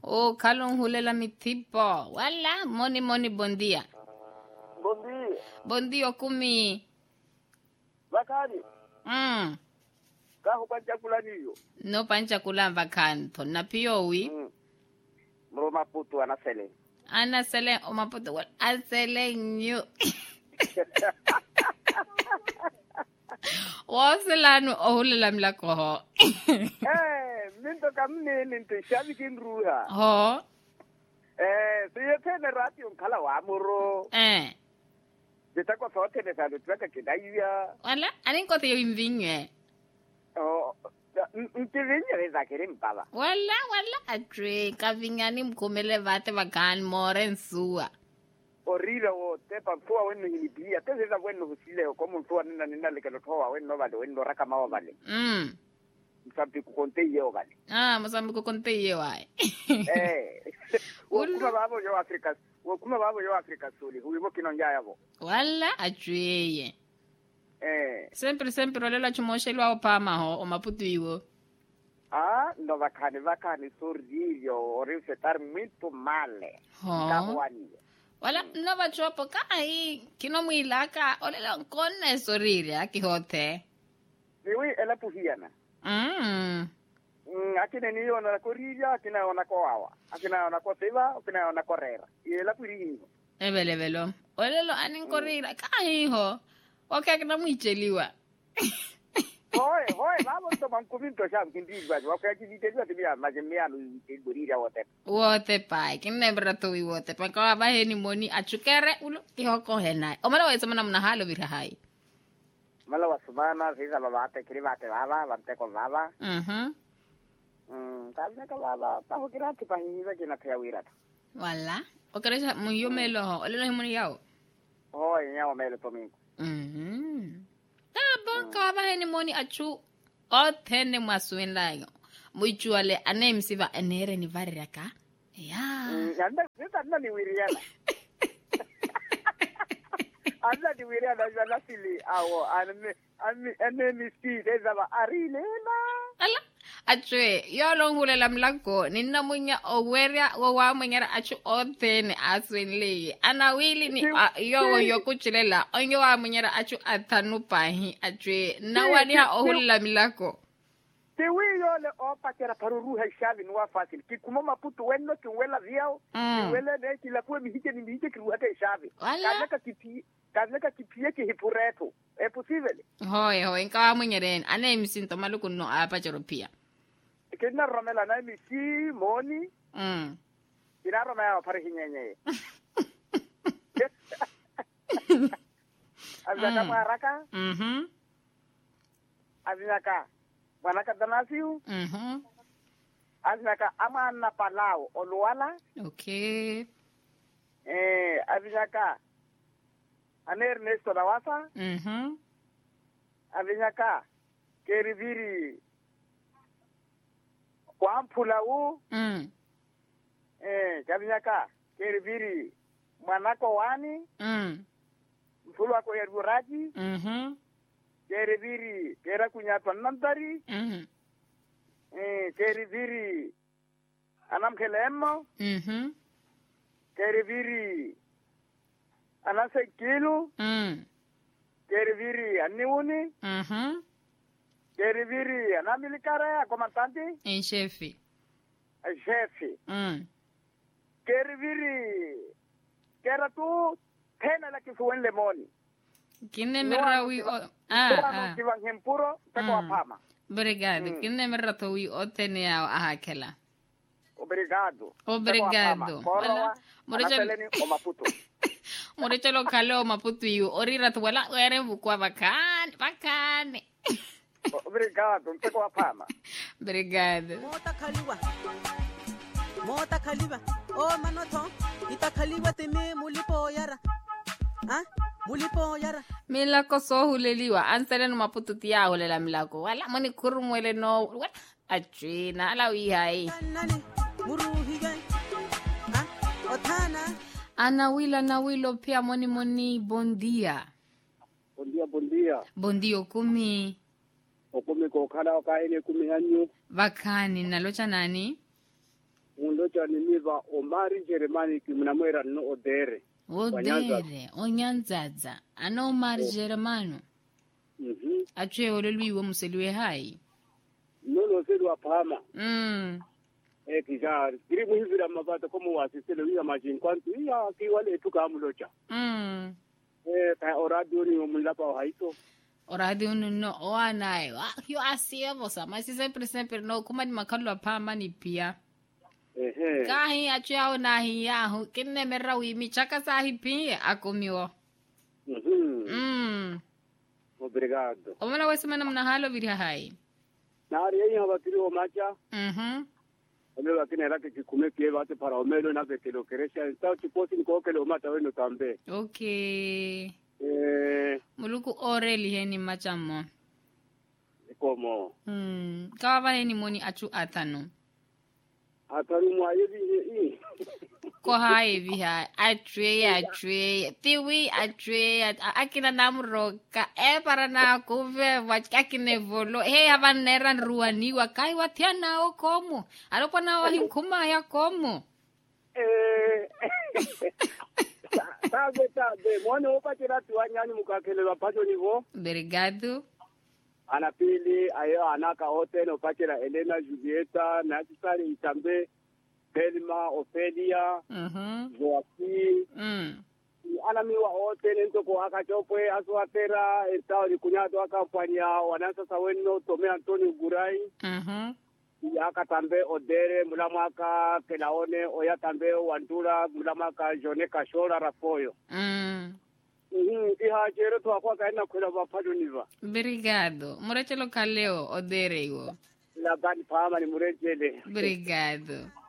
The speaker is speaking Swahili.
Oh, kalong hulela mi tipo. Wala, moni bon dia. Bon dia. Bon dia kumi. Bakani. Kaho pancha kulaniyo. No pancha kulamba kanto. Na pio wi. Mro Maputo anasele. Anasele o Maputo wal asele nyu. Waselano o hulela mlako ho. Minto kamne ninto shabi kinruha. Ho. Siye tene ratio kala wa muro. Bitako sote de salo tweka kidaiya. Wala, anin kote yo imvinywe. Ntivinya reza kirim baba. Wala, adre kavinyani mkomele vate vakan more nsua. Orira wo tepa mfua wenu hilibia. Teza wenu husile komu mfua nina lekelo towa wenu vale wenu raka mawa vale. Msampi kukonte yeo vale. Msampi kukonte yeo ay. Wakuma babo yo Afrika suli. Huivo kinonja yabo. Wala, adre. Sempre olela chumoshelo ao pama ho o Maputo iwo. No vakani sorriso, orientar muito male. Wala no vachopo kai kino muilaka olela nkone soriri akihote. Niwi ela puhiana. Akina niyo na korija, akina ona koawa. Akina ona koteva, akina ona korrera. Ela puhihingo. Ebelevelo. Olelo anin korira kai ho. Okay, kina muicheliwa. Hoi, vamos tomar kuminto sham kindi baje. Okay, kiditeliwa tibia majemea no igorira wote. Wote pai, kinebra to wi wote. Pa ka ba heni moni achukere ulo tihoko henai. Omala wa semana mna halo vira hai. Mala wa sumana sisa babate kiribate baba, bante ko baba. Talne ka baba, pa hokira ti pa hiva kina tia wirata. Wala. Okeresha muyomelo ho. Olelo himoni yao. Hoi, nyawo melo tomingo. Ka ba heni moni achu o tene maswen layo. Muichuale ane msiva enere ni variraka. Anda ni wiriana. Anda ni wiriana jana sili awo ane miski dezaba arilena. Ala achwe yo hulela mlako ninna munya oweria wa munyara achu o tene aswenle. Ana wili ni yo kuchilela onyo wa munyara achu atanu pahi achwe na wani ha hulela mlako. Tewiyo le opa kera paruruha shavi nuwa fasil. Kikumo Maputo weno kiwela viao. Kiwela ne kilakue mihike ni mihike kiruhate shavi. Kazneka kipie kihipureto. Posible. Hoi, nkawa mwenyeren. Ane misinto maluku no apa choropia. Kina romela na misi, moni. Kina romela pari hinyenye. Azaka maraka. Azaka. Wanaka danasiu. Azinaka amana palao oluala. Okay. Azinaka ane Ernesto Lawasa. Azinaka keriviri kwampulawu. Azinaka keriviri manako wani. Mfulu wako yeruraji. Keriviri kera kunyatwa nantari. Keriviri anamkelemo. Keriviri anasekilu. Keriviri aniuni. Keriviri anamilikare akomandante. Chefi. Keriviri kera tu tena la kifuwen lemoni. Kine merawi o kivan hempuro teko apama. Obrigado. Kine meratowi o tene ahakela. Obrigado. Morechelo o Maputo. Morechelo kale o Maputo yu orira tuwala were bukwa bakane. Obrigado, teko apama. Obrigado. Mota khaliwa. O manoto itakhaliwa teme mulipo yara. Mulipo yara. Milako so huleliwa. Ansele no Maputo tia hulela milako. Wala moni kurumwele no. Wala achina ala wihai. Anawilo pia moni bon dia. Bon dia. Bon dia okumi. Okumi ko kala okaine kumi hanyo. Bakani nalocha nani? Mundo locha ni miva Omari Jeremani kimnamwera no Odere. Odere, onyanzaza. Ana Omari Jeremano. Achwe olelwiwe museliwe hai. No selwa pama. Kisha kiri muhivira mabata komo wasisele wiya majin kwantu iya kiwale tukamulocha. Ka oradio ni omulapa haito. Oradio no oanayo. Yo asiyevo sama sempre no kuma ni makalwa pama ni pia. Kahi achao na hiyahu kinne merawi michaka sahi pia akomiwo. Obrigado. Omana wesemana mnahalo viriha hai. Nari yenye wakiri omacha. Omelo wakine rake kikumeke wate para omelo na vekelo keresha. Sao chiposi niko okele omata weno tambe. Okay. Muluku oreli heni machamo. Komo. Kawa heni moni achu atano. Atano mwa yevi Ko hai viha atwe tiwi atwe akina namroka para na kuve akine volo he avanera ruaniwa kai watiana o como alopana wa hinkuma ya como Sabe, mwana opatira tuanyani mukakele wapacho nivo. Obrigado. Anapili ayo anaka hotel opatira Elena Julieta na tisari itambe Belma Ophelia. Joaquim. Anamiwa hotel ntoko akachopwe aswatera estauri kunyado akampania wanasa saweno Tome Antonio Gurai. Yaka tambe Odere mulamaka Kelaone oya tambe Wandura mulamaka Jone Kashola Rafoyo. Iha jero to akwa kaina kwela bapajo niva. Obrigado. Murechelo kaleo Odere iwo. La bani pama ni murechele. Obrigado.